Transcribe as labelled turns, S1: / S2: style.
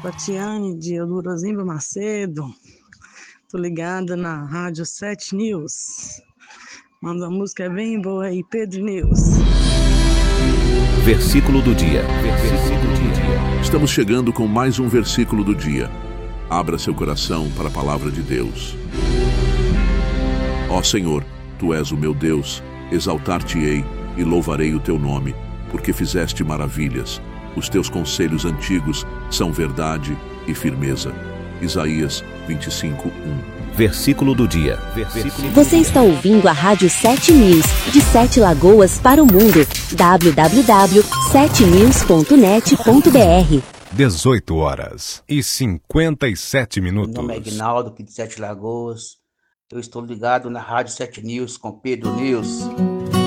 S1: Tatiane de Eudorozimba Macedo. Tô ligada na Rádio 7 News. Manda uma música bem boa aí, Pedro News.
S2: Versículo do dia.
S3: Estamos chegando com mais um versículo do dia. Abra seu coração para a palavra de Deus. Ó Senhor, Tu és o meu Deus, exaltar-te-ei e louvarei o Teu nome, porque fizeste maravilhas. Os Teus conselhos antigos são verdade e firmeza. Isaías 25:1.
S2: Versículo do dia.
S4: Você está ouvindo a Rádio 7 News, de 7 Lagoas para o mundo. www.7news.net.br
S5: 18h57.
S6: Meu nome é Aguinaldo, aqui de 7 Lagoas. Eu estou ligado na Rádio 7 News com Pedro News.